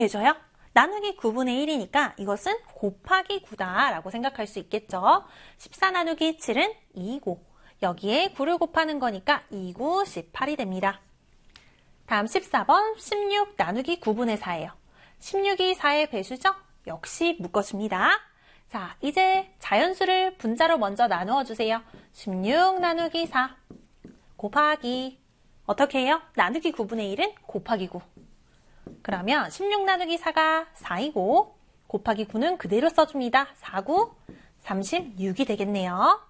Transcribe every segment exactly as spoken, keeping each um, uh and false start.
해줘요? 나누기 구분의 일이니까 이것은 곱하기 구다라고 생각할 수 있겠죠. 십사 나누기 칠은 이고 여기에 구를 곱하는 거니까 이, 구, 십팔이 됩니다. 다음 십사 번 십육 나누기 구분의 사예요. 십육이 사의 배수죠? 역시 묶어줍니다. 자, 이제 자연수를 분자로 먼저 나누어 주세요. 십육 나누기 사 곱하기 어떻게 해요? 나누기 구분의 일은 곱하기 구. 그러면 십육 나누기 사가 사이고 곱하기 구는 그대로 써줍니다. 사, 구, 삼십육이 되겠네요.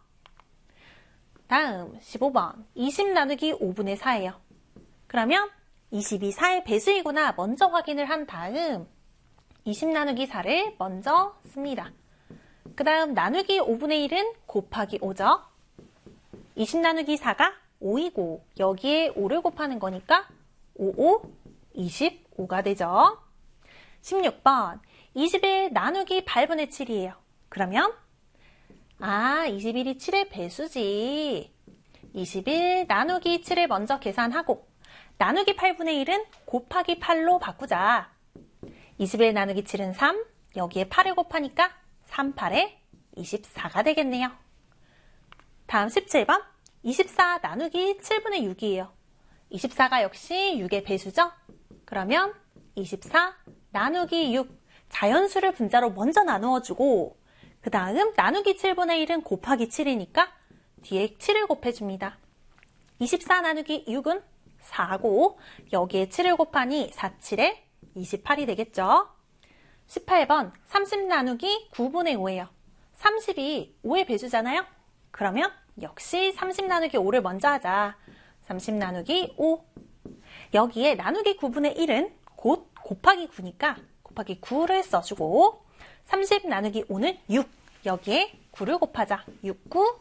다음 십오 번 이십 나누기 오분의 사예요. 그러면 이십이 사의 배수이구나 먼저 확인을 한 다음 이십 나누기 사를 먼저 씁니다. 그 다음 나누기 오분의 일은 곱하기 오죠. 이십 나누기 사가 오이고 여기에 오를 곱하는 거니까 오, 오, 이십오가 되죠. 십육 번 이십일 나누기 팔분의 칠이에요. 그러면 아 이십일이 칠의 배수지. 이십일 나누기 칠을 먼저 계산하고 나누기 팔분의 일은 곱하기 팔로 바꾸자. 이십일 나누기 칠은 삼, 여기에 팔을 곱하니까 삼, 팔에 이십사가 되겠네요. 다음 십칠 번 이십사 나누기 칠분의 육이에요. 이십사가 역시 육의 배수죠? 그러면 이십사 나누기 육, 자연수를 분자로 먼저 나누어주고 그 다음 나누기 칠분의 일은 곱하기 칠이니까 뒤에 칠을 곱해줍니다. 이십사 나누기 육은 사고 여기에 칠을 곱하니 사, 칠에 이십팔이 되겠죠. 십팔 번 삼십 나누기 구분의 오예요. 삼십이 오의 배수잖아요. 그러면 역시 삼십 나누기 오를 먼저 하자. 삼십 나누기 오. 여기에 나누기 구분의 일은 곧 곱하기 구니까 곱하기 구를 써주고 삼십 나누기 오는 육. 여기에 구를 곱하자. 육, 구,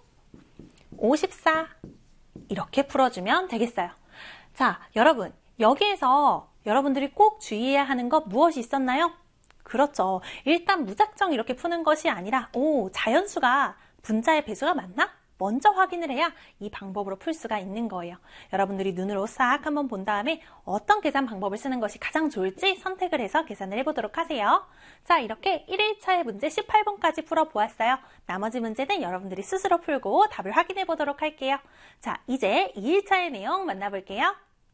오십사. 이렇게 풀어주면 되겠어요. 자, 여러분 여기에서 여러분들이 꼭 주의해야 하는 것 무엇이 있었나요? 그렇죠. 일단 무작정 이렇게 푸는 것이 아니라 오, 자연수가 분자의 배수가 맞나? 먼저 확인을 해야 이 방법으로 풀 수가 있는 거예요. 여러분들이 눈으로 싹 한번 본 다음에 어떤 계산 방법을 쓰는 것이 가장 좋을지 선택을 해서 계산을 해보도록 하세요. 자, 이렇게 일 일차의 문제 십팔 번까지 풀어보았어요. 나머지 문제는 여러분들이 스스로 풀고 답을 확인해 보도록 할게요. 자, 이제 이 일차의 내용 만나볼게요.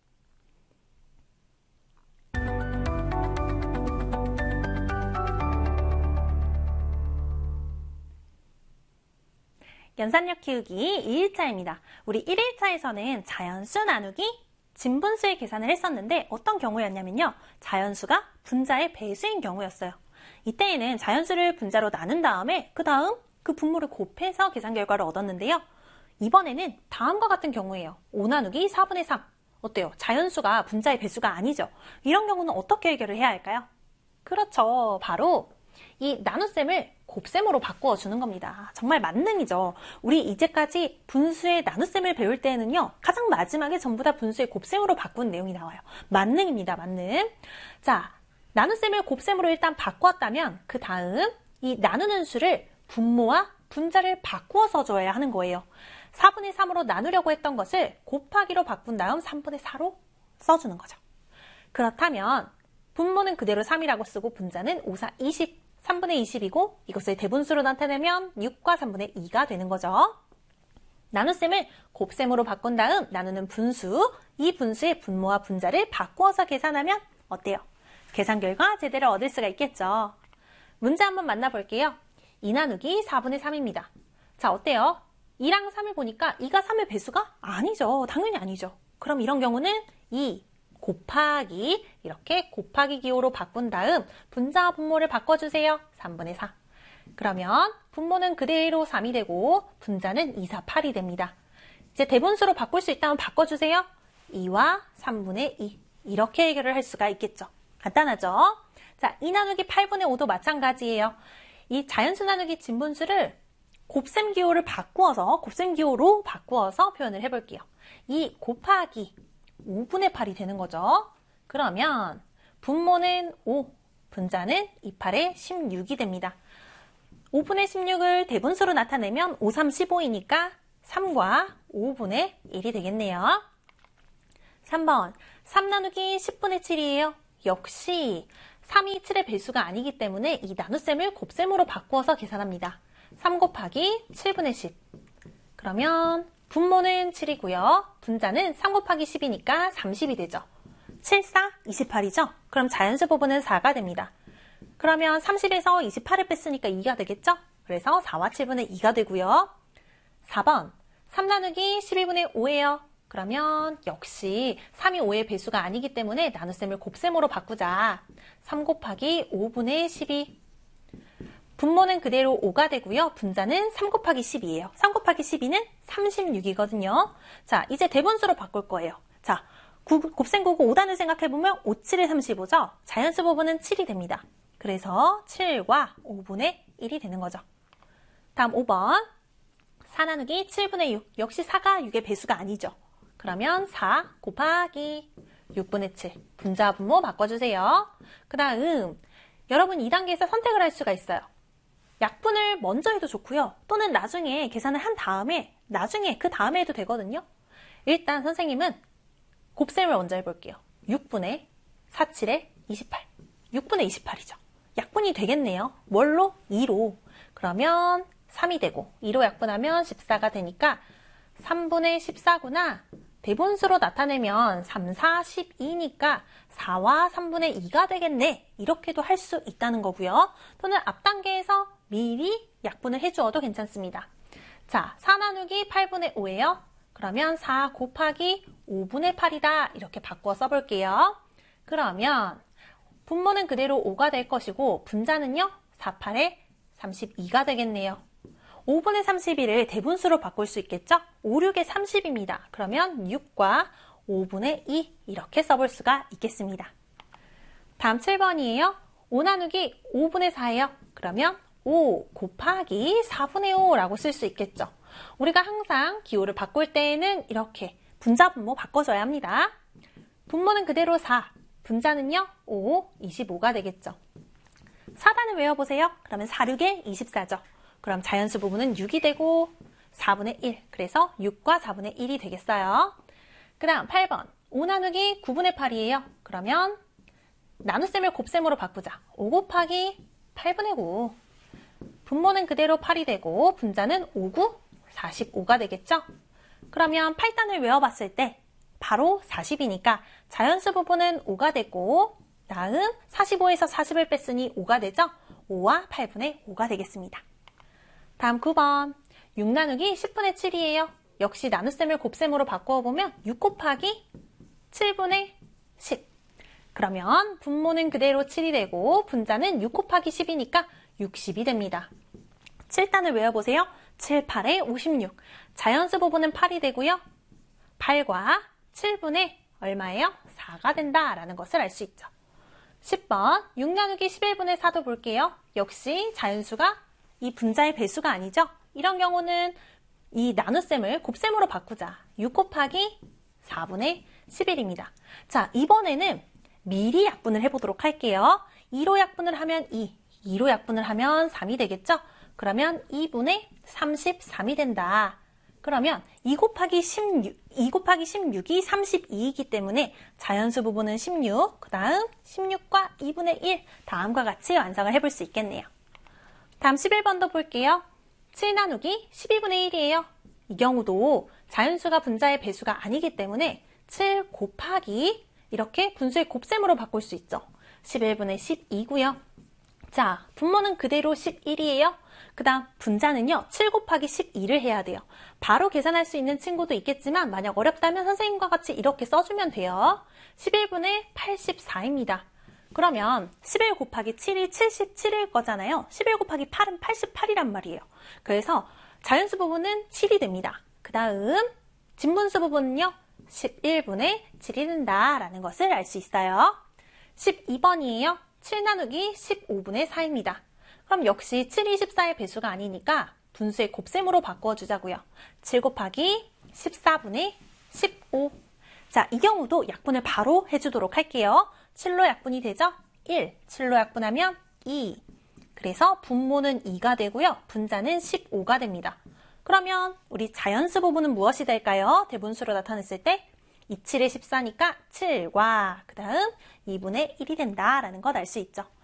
연산력 키우기 이 일차입니다. 우리 일 일차에서는 자연수 나누기 진분수의 계산을 했었는데 어떤 경우였냐면요. 자연수가 분자의 배수인 경우였어요. 이때에는 자연수를 분자로 나눈 다음에 그 다음 그 분모를 곱해서 계산 결과를 얻었는데요. 이번에는 다음과 같은 경우예요. 오 나누기 사분의 삼. 어때요? 자연수가 분자의 배수가 아니죠. 이런 경우는 어떻게 해결을 해야 할까요? 그렇죠. 바로 이 나눗셈을 곱셈으로 바꾸어 주는 겁니다. 정말 만능이죠. 우리 이제까지 분수의 나눗셈을 배울 때에는요. 가장 마지막에 전부 다 분수의 곱셈으로 바꾼 내용이 나와요. 만능입니다. 만능. 자, 나눗셈을 곱셈으로 일단 바꾸었다면 그 다음 이 나누는 수를 분모와 분자를 바꾸어서 줘야 하는 거예요. 사분의 삼으로 나누려고 했던 것을 곱하기로 바꾼 다음 삼분의 사로 써주는 거죠. 그렇다면 분모는 그대로 삼이라고 쓰고 분자는 오, 사, 이십. 삼분의 이십이고 이것을 대분수로 나타내면 육과 삼분의 이가 되는 거죠. 나눗셈을 곱셈으로 바꾼 다음 나누는 분수, 이 분수의 분모와 분자를 바꾸어서 계산하면 어때요? 계산 결과 제대로 얻을 수가 있겠죠. 문제 한번 만나볼게요. 이 나누기 사분의 삼입니다. 자, 어때요? 이랑 삼을 보니까 이가 삼의 배수가 아니죠. 당연히 아니죠. 그럼 이런 경우는 이 곱하기 이렇게 곱하기 기호로 바꾼 다음 분자와 분모를 바꿔주세요. 삼분의 사. 그러면 분모는 그대로 삼이 되고 분자는 이, 사, 팔이 됩니다. 이제 대분수로 바꿀 수 있다면 바꿔주세요. 이와 삼분의 이. 이렇게 해결을 할 수가 있겠죠. 간단하죠? 자, 이 나누기 팔분의 오도 마찬가지예요. 이 자연수 나누기 진분수를 곱셈 기호를 바꾸어서 곱셈 기호로 바꾸어서 표현을 해볼게요. 이 곱하기 오분의 팔이 되는 거죠. 그러면 분모는 오, 분자는 이, 팔에 십육이 됩니다. 오분의 십육을 대분수로 나타내면 오, 삼, 십오이니까 삼과 오분의 일이 되겠네요. 삼 번 삼 나누기 십분의 칠이에요. 역시 삼이 칠의 배수가 아니기 때문에 이 나눗셈을 곱셈으로 바꾸어서 계산합니다. 삼 곱하기 칠분의 십. 그러면 분모는 칠이고요. 분자는 삼 곱하기 십이니까 삼십이 되죠. 칠, 사, 이십팔이죠. 그럼 자연수 부분은 사가 됩니다. 그러면 삼십에서 이십팔을 뺐으니까 이가 되겠죠? 그래서 사와 칠분의 이가 되고요. 사 번, 삼 나누기 십이분의 오예요. 그러면 역시 삼이 오의 배수가 아니기 때문에 나눗셈을 곱셈으로 바꾸자. 삼 곱하기 오분의 십이. 분모는 그대로 오가 되고요. 분자는 삼 곱하기 십이에요. 삼 곱하기 십이는 삼십육이거든요. 자, 이제 대분수로 바꿀 거예요. 자, 구, 곱셈 구구 오 단을 생각해보면 오, 칠에 삼십오죠? 자연수 부분은 칠이 됩니다. 그래서 칠과 오분의 일이 되는 거죠. 다음 오 번. 사 나누기 칠분의 육. 역시 사가 육의 배수가 아니죠. 그러면 사 곱하기 육분의 칠. 분자 분모 바꿔주세요. 그 다음 여러분 이 단계에서 선택을 할 수가 있어요. 약분을 먼저 해도 좋고요. 또는 나중에 계산을 한 다음에 나중에 그 다음에 해도 되거든요. 일단 선생님은 곱셈을 먼저 해볼게요. 육분의 사, 칠에 이십팔. 육분의 이십팔이죠. 약분이 되겠네요. 뭘로? 이로. 그러면 삼이 되고 이로 약분하면 십사가 되니까 삼분의 십사구나. 대분수로 나타내면 삼, 사, 십이니까 사와 삼분의 이가 되겠네. 이렇게도 할 수 있다는 거고요. 또는 앞 단계에서 미리 약분을 해주어도 괜찮습니다. 자, 사 나누기 팔분의 오예요. 그러면 사 곱하기 오분의 팔이다. 이렇게 바꾸어 써볼게요. 그러면 분모는 그대로 오가 될 것이고 분자는요. 사, 팔에 삼십이가 되겠네요. 오분의 삼십이를 대분수로 바꿀 수 있겠죠? 오, 육에 삼십입니다. 그러면 육과 오분의 이 이렇게 써볼 수가 있겠습니다. 다음 칠 번이에요. 오 나누기 오분의 사예요. 그러면 오 곱하기 사분의 오라고 쓸 수 있겠죠? 우리가 항상 기호를 바꿀 때에는 이렇게 분자 분모 바꿔줘야 합니다. 분모는 그대로 사, 분자는요 오, 이십오가 되겠죠. 사 단을 외워보세요. 그러면 사, 육에 이십사죠. 그럼 자연수 부분은 육이 되고 사분의 일, 그래서 육과 사분의 일이 되겠어요. 그 다음 팔 번, 오 나누기 구분의 팔이에요. 그러면 나눗셈을 곱셈으로 바꾸자. 오 곱하기 팔분의 구. 분모는 그대로 팔이 되고 분자는 오, 구, 사십오가 되겠죠? 그러면 팔 단을 외워봤을 때 바로 사십이니까 자연수 부분은 오가 되고 다음 사십오에서 사십을 뺐으니 오가 되죠? 오와 팔분의 오가 되겠습니다. 다음 구 번, 육 나누기 십분의 칠이에요. 역시 나눗셈을 곱셈으로 바꾸어보면 육 곱하기 칠분의 십. 그러면 분모는 그대로 칠이 되고 분자는 육 곱하기 십이니까 육십이 됩니다. 칠 단을 외워보세요. 칠, 팔에 오십육. 자연수 부분은 팔이 되고요. 팔과 칠분의 얼마예요? 사가 된다라는 것을 알 수 있죠. 십 번, 육 나누기 십일분의 사도 볼게요. 역시 자연수가 이 분자의 배수가 아니죠? 이런 경우는 이 나눗셈을 곱셈으로 바꾸자. 육 곱하기 사분의 십일입니다. 자, 이번에는 미리 약분을 해보도록 할게요. 이로 약분을 하면 이, 이로 약분을 하면 삼이 되겠죠? 그러면 이분의 삼십삼이 된다. 그러면 이 곱하기 십육, 이 곱하기 십육이 삼십이이기 때문에 자연수 부분은 십육, 그 다음 십육과 이분의 일, 다음과 같이 완성을 해볼 수 있겠네요. 다음 십일 번도 볼게요. 칠 나누기 십이분의 일이에요. 이 경우도 자연수가 분자의 배수가 아니기 때문에 칠 곱하기 이렇게 분수의 곱셈으로 바꿀 수 있죠. 십일분의 십이고요. 자, 분모는 그대로 십일이에요. 그 다음 분자는요. 칠 곱하기 십이를 해야 돼요. 바로 계산할 수 있는 친구도 있겠지만 만약 어렵다면 선생님과 같이 이렇게 써주면 돼요. 십일분의 팔십사입니다. 그러면 십일 곱하기 칠이 칠십칠일 거잖아요. 십일 곱하기 팔은 팔십팔이란 말이에요. 그래서 자연수 부분은 칠이 됩니다. 그 다음 진분수 부분은요. 십일분의 칠이 된다라는 것을 알 수 있어요. 십이 번이에요. 칠 나누기 십오분의 사입니다. 그럼 역시 칠이 십사의 배수가 아니니까 분수의 곱셈으로 바꿔주자고요. 칠 곱하기 십사분의 십오. 자, 이 경우도 약분을 바로 해주도록 할게요. 칠로 약분이 되죠? 일. 칠로 약분하면 이. 그래서 분모는 이가 되고요. 분자는 십오가 됩니다. 그러면 우리 자연수 부분은 무엇이 될까요? 대분수로 나타냈을 때 이, 칠에 십사니까 칠과 그 다음 이분의 일이 된다라는 걸 알 수 있죠.